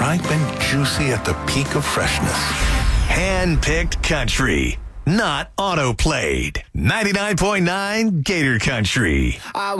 ripe and juicy at the peak of freshness. Hand-picked country, not auto-played. 99.9 Gator Country.